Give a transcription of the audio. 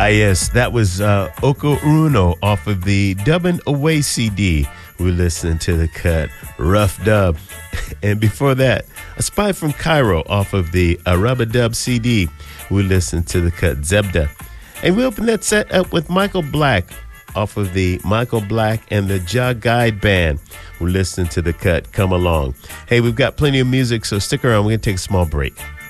Yes, that was Oko Uno off of the Dubbin' Away CD. We're listening to the cut Rough Dub. And before that, A Spy from Cairo off of the Araba Dub CD. We listened to the cut Zebda. And we opened that set up with Michael Black off of the Michael Black and the Jah Guide Band. We're listening to the cut Come Along. Hey, we've got plenty of music, so stick around. We're going to take a small break.